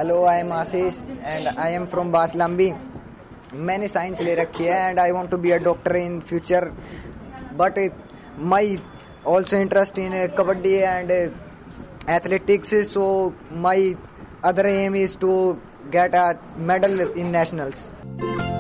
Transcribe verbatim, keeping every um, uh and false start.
Hello, I am Ashish and I am from Baslambi. मैंने science ले रखी है and I want to be a doctor in future. But uh, my also interest in uh, kabaddi and uh, athletics. So my other aim is to get a medal in nationals.